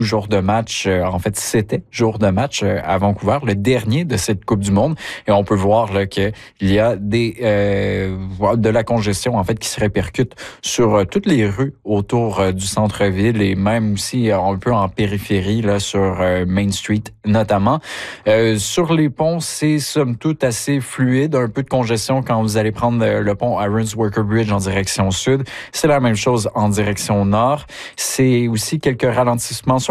jour de match, en fait, c'était jour de match à Vancouver, le dernier de cette Coupe du Monde. Et on peut voir là qu'il y a de la congestion, en fait, qui se répercute sur toutes les rues autour du centre-ville et même aussi un peu en périphérie, là, sur Main Street notamment. Sur les ponts, c'est somme toute assez fluide, un peu de congestion quand vous allez prendre le pont Irons Worker Bridge en direction sud. C'est la même chose en direction nord. C'est aussi quelques ralentissements sur